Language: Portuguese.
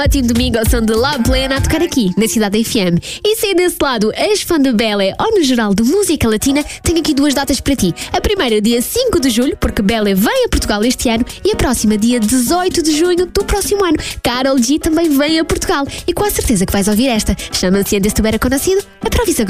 Ótimo domingo ao som de Love Plena a tocar aqui, na Cidade FM. E se é desse lado és fã de Belé ou no geral de música latina, tenho aqui duas datas para ti. A primeira, dia 5 de julho, porque Belé vem a Portugal este ano, e a próxima, dia 18 de junho do próximo ano. Karol G também vem a Portugal. E com a certeza que vais ouvir esta. Chama-se Antes Tu Era Conhecido. Aproveita agora.